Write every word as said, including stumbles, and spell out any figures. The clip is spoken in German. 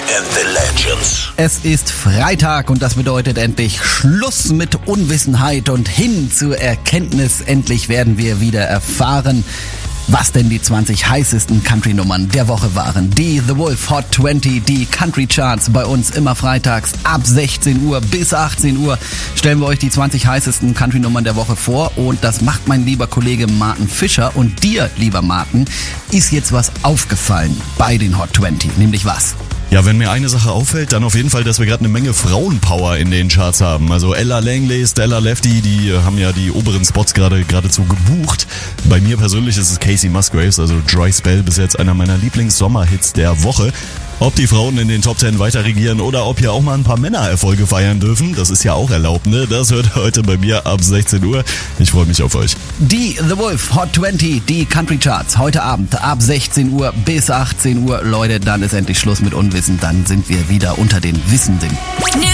and the Legends. Es ist Freitag und das bedeutet endlich Schluss mit Unwissenheit und hin zur Erkenntnis. Endlich werden wir wieder erfahren, was denn die zwanzig heißesten Country-Nummern der Woche waren. Die The Wolf Hot zwanzig, die Country Charts bei uns immer freitags ab sechzehn Uhr bis achtzehn Uhr stellen wir euch die zwanzig heißesten Country-Nummern der Woche vor und das macht mein lieber Kollege Martin Fischer. Und dir, lieber Martin, ist jetzt was aufgefallen bei den Hot zwanzig, nämlich was? Ja, wenn mir eine Sache auffällt, dann auf jeden Fall, dass wir gerade eine Menge Frauenpower in den Charts haben. Also Ella Langley, Stella Lefty, die haben ja die oberen Spots gerade geradezu gebucht. Bei mir persönlich ist es Casey Musgraves, also Dry Spell, bis jetzt einer meiner Lieblings-Sommerhits der Woche. Ob die Frauen in den Top Ten weiter regieren oder ob hier auch mal ein paar Männererfolge feiern dürfen, das ist ja auch erlaubt, ne? Das hört heute bei mir ab sechzehn Uhr. Ich freue mich auf euch. Die The Wolf Hot zwanzig, die Country Charts, heute Abend ab sechzehn Uhr bis achtzehn Uhr. Leute, dann ist endlich Schluss mit Unwissen, dann sind wir wieder unter den Wissenden.